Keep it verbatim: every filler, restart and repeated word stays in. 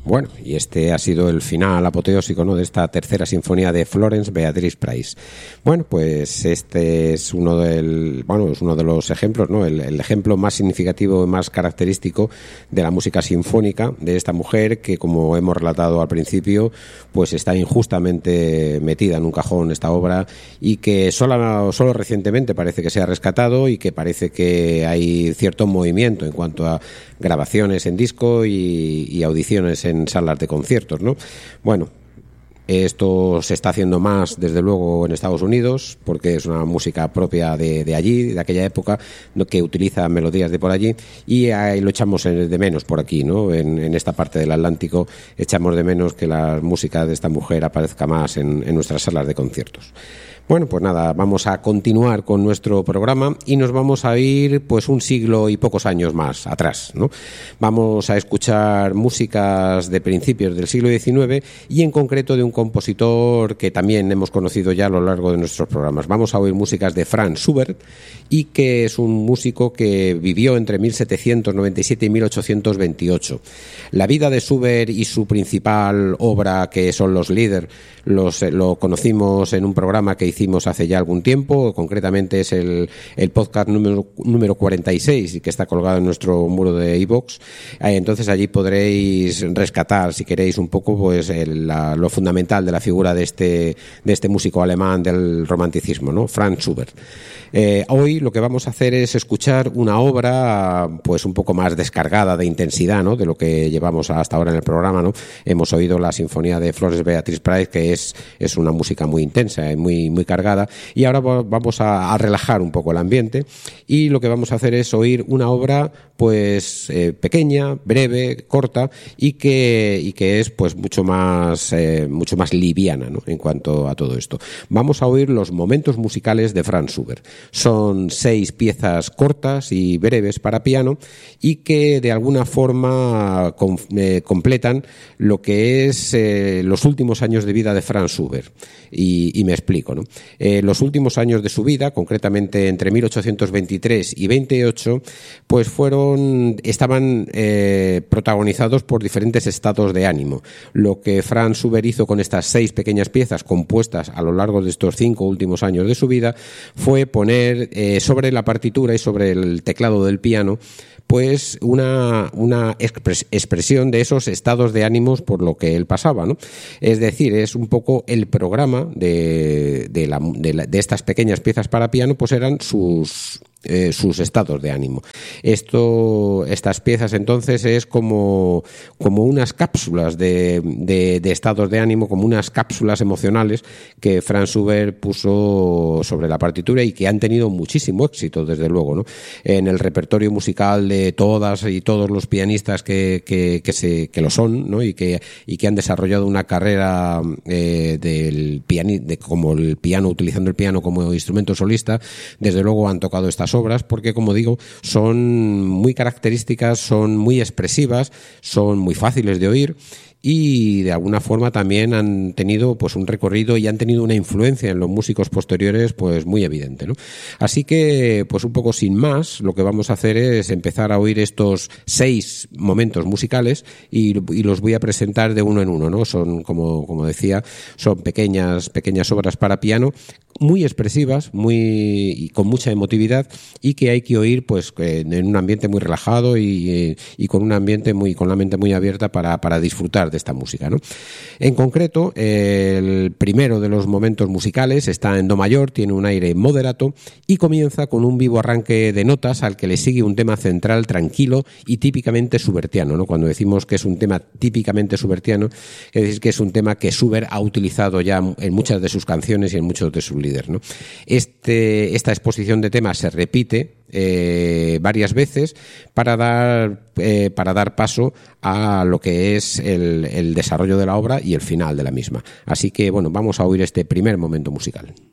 Bueno, y este ha sido el final apoteósico, ¿no?, de esta tercera sinfonía de Florence Beatrice Price. Bueno, pues este es uno del, bueno, es uno de los ejemplos, ¿no?, el, el ejemplo más significativo y más característico de la música sinfónica de esta mujer que, como hemos relatado al principio, pues está injustamente metida en un cajón esta obra y que solo, solo recientemente parece que se ha rescatado y que parece que hay cierto movimiento en cuanto a grabaciones en disco y, y audiciones en salas de conciertos, ¿no? Bueno, esto se está haciendo más, desde luego, en Estados Unidos, porque es una música propia de, de allí, de aquella época, ¿no?, que utiliza melodías de por allí, y ahí lo echamos de menos por aquí, ¿no? En, en esta parte del Atlántico echamos de menos que la música de esta mujer aparezca más en, en nuestras salas de conciertos. Bueno, pues nada, vamos a continuar con nuestro programa y nos vamos a ir pues un siglo y pocos años más atrás, ¿no? Vamos a escuchar músicas de principios del siglo diecinueve y en concreto de un compositor que también hemos conocido ya a lo largo de nuestros programas. Vamos a oír músicas de Franz Schubert, y que es un músico que vivió entre mil setecientos noventa y siete y mil ochocientos veintiocho. La vida de Schubert y su principal obra, que son los Lieder, los, lo conocimos en un programa que hicimos hace ya algún tiempo, concretamente es el, el podcast número, número cuarenta y seis, y que está colgado en nuestro muro de iVoox. Eh, entonces allí podréis rescatar, si queréis, un poco pues el, la, lo fundamental de la figura de este, de este músico alemán del romanticismo, ¿no?, Franz Schubert. Eh, hoy lo que vamos a hacer es escuchar una obra pues un poco más descargada de intensidad, ¿no?, de lo que llevamos hasta ahora en el programa, ¿no? Hemos oído la sinfonía de Florence Beatrice Price, que es, es una música muy intensa y muy, muy cargada, y ahora vamos a, a relajar un poco el ambiente, y lo que vamos a hacer es oír una obra pues eh, pequeña, breve, corta, y que, y que es pues mucho más, eh, mucho más liviana, ¿no?, en cuanto a todo esto. Vamos a oír los momentos musicales de Franz Schubert. Son seis piezas cortas y breves para piano y que de alguna forma com, eh, completan lo que es eh, los últimos años de vida de Franz Schubert. Y, y me explico, ¿no? Eh, los últimos años de su vida, concretamente entre mil ochocientos veintitrés y veintiocho, pues fueron, estaban eh, protagonizados por diferentes estados de ánimo. Lo que Franz Schubert hizo con estas seis pequeñas piezas compuestas a lo largo de estos cinco últimos años de su vida fue poner eh, sobre la partitura y sobre el teclado del piano pues una, una expres, expresión de esos estados de ánimos por lo que él pasaba, ¿no? Es decir, es un poco el programa de, de, la, de, la, de estas pequeñas piezas para piano, pues eran sus... Eh, sus estados de ánimo. Esto, estas piezas entonces es como, como unas cápsulas de, de, de estados de ánimo, como unas cápsulas emocionales que Franz Schubert puso sobre la partitura y que han tenido muchísimo éxito, desde luego, ¿no?, en el repertorio musical de todas y todos los pianistas que, que, que, se, que lo son, ¿no?, y que, y que han desarrollado una carrera eh, del piani, de, como el piano, utilizando el piano como instrumento solista. Desde luego han tocado estas obras porque, como digo, son muy características, son muy expresivas, son muy fáciles de oír y de alguna forma también han tenido pues un recorrido y han tenido una influencia en los músicos posteriores pues muy evidente, ¿no? Así que pues un poco sin más, lo que vamos a hacer es empezar a oír estos seis momentos musicales y, y los voy a presentar de uno en uno, ¿no? Son, como, como decía, son pequeñas, pequeñas obras para piano muy expresivas, muy y con mucha emotividad, y que hay que oír pues en un ambiente muy relajado y, y con un ambiente muy, con la mente muy abierta para, para disfrutar de esta música, ¿no? En concreto, el primero de los momentos musicales está en do mayor, tiene un aire moderato y comienza con un vivo arranque de notas al que le sigue un tema central tranquilo y típicamente schubertiano, ¿no? Cuando decimos que es un tema típicamente schubertiano, es decir, que es un tema que Schubert ha utilizado ya en muchas de sus canciones y en muchos de sus líderes, ¿no? Este, esta exposición de temas se repite eh, varias veces para dar, eh, para dar paso a lo que es el, el desarrollo de la obra y el final de la misma. Así que, bueno, vamos a oír este primer momento musical.